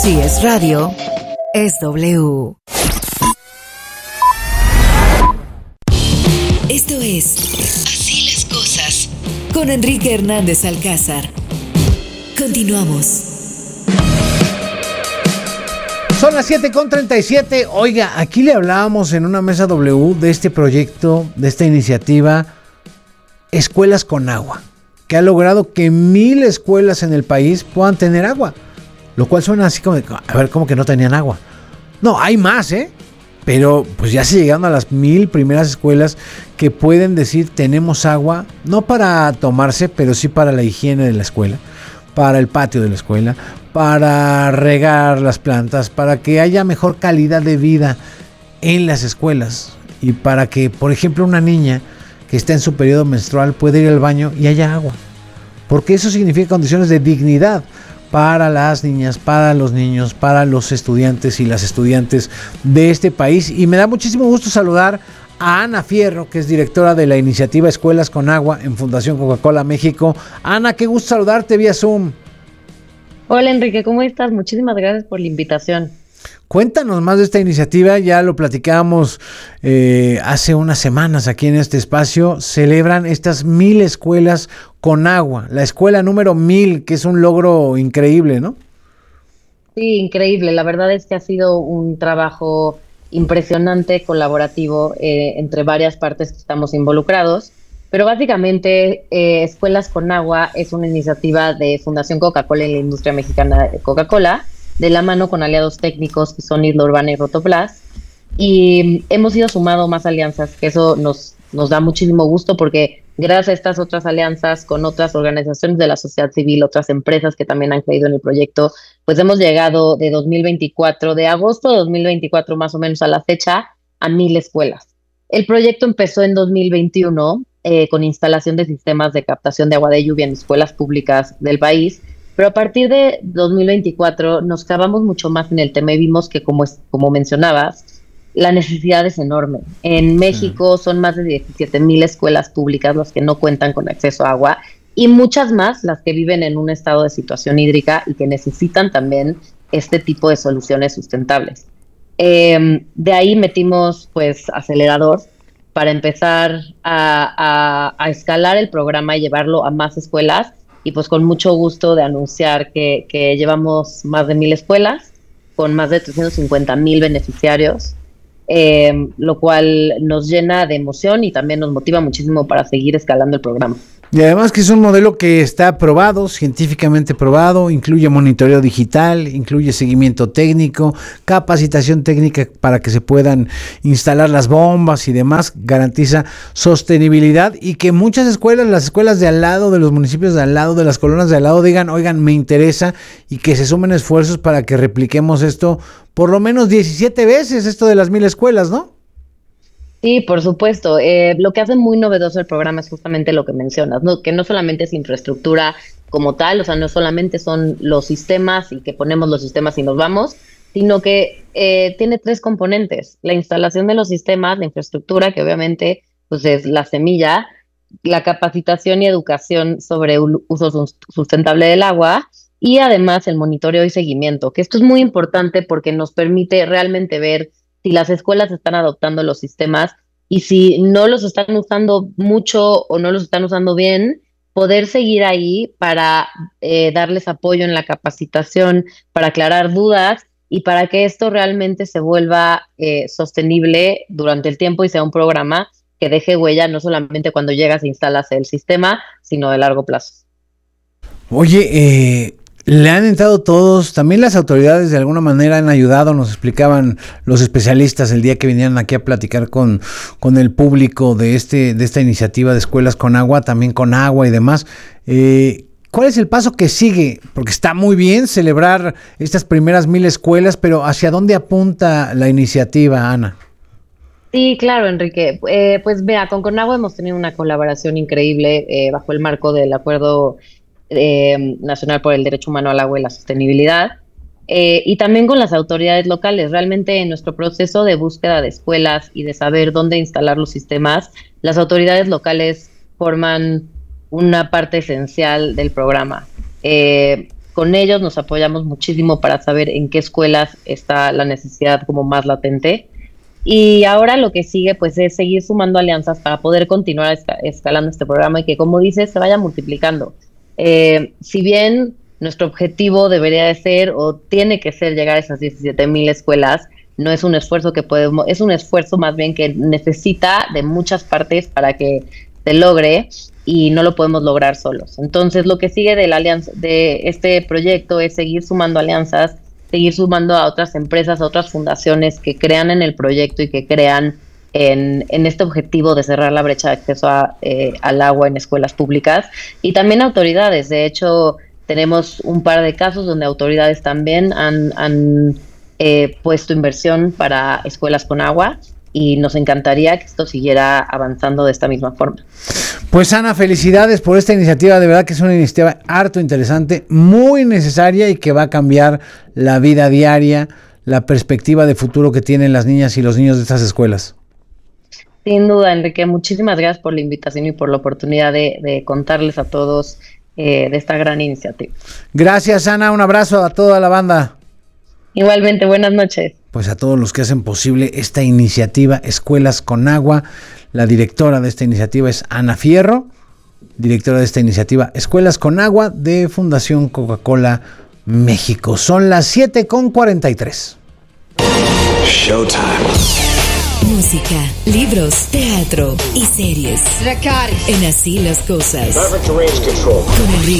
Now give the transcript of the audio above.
Si es radio, es W. Esto es Así las cosas con Enrique Hernández Alcázar. Continuamos. Son las 7:37. Oiga, aquí le hablábamos en una mesa W de este proyecto, de esta iniciativa Escuelas con Agua, que ha logrado que 1,000 escuelas en el país puedan tener agua. Lo cual suena así como, a ver, ¿cómo que no tenían agua? No, hay más, pero pues ya se llegaron a las 1,000 primeras escuelas que pueden decir tenemos agua, no para tomarse, pero sí para la higiene de la escuela, para el patio de la escuela, para regar las plantas, para que haya mejor calidad de vida en las escuelas y para que, por ejemplo, una niña que está en su periodo menstrual pueda ir al baño y haya agua, porque eso significa condiciones de dignidad para las niñas, para los niños, para los estudiantes y las estudiantes de este país. Y me da muchísimo gusto saludar a Ana Fierro, que es directora de la iniciativa Escuelas con Agua en Fundación Coca-Cola México. Ana, qué gusto saludarte vía Zoom. Hola Enrique, ¿cómo estás? Muchísimas gracias por la invitación. Cuéntanos más de esta iniciativa, ya lo platicábamos hace unas semanas aquí en este espacio. Celebran estas 1,000 escuelas con agua, la escuela número 1,000, que es un logro increíble, ¿no? Sí, increíble. La verdad es que ha sido un trabajo impresionante, colaborativo, entre varias partes que estamos involucrados. Pero básicamente, Escuelas con Agua es una iniciativa de Fundación Coca-Cola y la industria mexicana de Coca-Cola, de la mano con aliados técnicos que son Isla Urbana y Rotoplas. Y hemos ido sumando más alianzas, que eso nos da muchísimo gusto porque gracias a estas otras alianzas con otras organizaciones de la sociedad civil, otras empresas que también han creído en el proyecto, pues hemos llegado de 2024, de agosto de 2024 más o menos a la fecha, a 1,000 escuelas. El proyecto empezó en 2021 con instalación de sistemas de captación de agua de lluvia en escuelas públicas del país, pero a partir de 2024 nos clavamos mucho más en el tema y vimos que, como mencionabas, la necesidad es enorme. En México son más de 17,000 escuelas públicas las que no cuentan con acceso a agua y muchas más las que viven en un estado de situación hídrica y que necesitan también este tipo de soluciones sustentables. De ahí metimos pues acelerador para empezar a escalar el programa y llevarlo a más escuelas. Y pues con mucho gusto de anunciar que llevamos más de 1,000 escuelas con más de 350,000 beneficiarios, lo cual nos llena de emoción y también nos motiva muchísimo para seguir escalando el programa. Y además que es un modelo que está probado, científicamente probado, incluye monitoreo digital, incluye seguimiento técnico, capacitación técnica para que se puedan instalar las bombas y demás, garantiza sostenibilidad y que muchas escuelas, las escuelas de al lado, de los municipios de al lado, de las colonias de al lado, digan, oigan, me interesa y que se sumen esfuerzos para que repliquemos esto por lo menos 17 veces, esto de las 1,000 escuelas, ¿no? Sí, por supuesto. Lo que hace muy novedoso el programa es justamente lo que mencionas, ¿no? Que no solamente es infraestructura como tal, o sea, no solamente son los sistemas y que ponemos los sistemas y nos vamos, sino que tiene 3 componentes: la instalación de los sistemas, la infraestructura, que obviamente pues es la semilla, la capacitación y educación sobre uso sustentable del agua y además el monitoreo y seguimiento, que esto es muy importante porque nos permite realmente ver si las escuelas están adoptando los sistemas y si no los están usando mucho o no los están usando bien, poder seguir ahí para darles apoyo en la capacitación, para aclarar dudas y para que esto realmente se vuelva sostenible durante el tiempo y sea un programa que deje huella no solamente cuando llegas e instalas el sistema, sino de largo plazo. Oye, le han entrado todos, también las autoridades de alguna manera han ayudado, nos explicaban los especialistas el día que vinieron aquí a platicar con el público de esta iniciativa de Escuelas con Agua, también con agua y demás. ¿Cuál es el paso que sigue? Porque está muy bien celebrar estas primeras 1,000 escuelas, pero ¿hacia dónde apunta la iniciativa, Ana? Sí, claro, Enrique. Pues vea, con Conagua hemos tenido una colaboración increíble bajo el marco del Acuerdo Nacional por el Derecho Humano al Agua y la Sostenibilidad, y también con las autoridades locales. Realmente en nuestro proceso de búsqueda de escuelas y de saber dónde instalar los sistemas, las autoridades locales forman una parte esencial del programa. con ellos nos apoyamos muchísimo para saber en qué escuelas está la necesidad como más latente. Y ahora lo que sigue pues es seguir sumando alianzas para poder continuar escalando este programa y que, como dices, se vaya multiplicando. Si bien nuestro objetivo debería de ser o tiene que ser llegar a esas 17,000 escuelas, no es un esfuerzo que podemos, es un esfuerzo más bien que necesita de muchas partes para que se logre y no lo podemos lograr solos. Entonces, lo que sigue de la alianza, de este proyecto, es seguir sumando alianzas, seguir sumando a otras empresas, a otras fundaciones que crean en el proyecto y que crean en este objetivo de cerrar la brecha de acceso al agua en escuelas públicas, y también autoridades. De hecho, tenemos un par de casos donde autoridades también han puesto inversión para escuelas con agua, y nos encantaría que esto siguiera avanzando de esta misma forma. Pues Ana, felicidades por esta iniciativa, de verdad que es una iniciativa harto interesante, muy necesaria y que va a cambiar la vida diaria, la perspectiva de futuro que tienen las niñas y los niños de estas escuelas. Sin duda, Enrique, muchísimas gracias por la invitación y por la oportunidad de contarles a todos de esta gran iniciativa. Gracias, Ana, un abrazo a toda la banda. Igualmente, buenas noches. Pues a todos los que hacen posible esta iniciativa Escuelas con Agua. La directora de esta iniciativa es Ana Fierro, directora de esta iniciativa Escuelas con Agua de Fundación Coca-Cola México. Son las 7:43. Showtime. Música, libros, teatro y series. En Así las Cosas. Con Enrique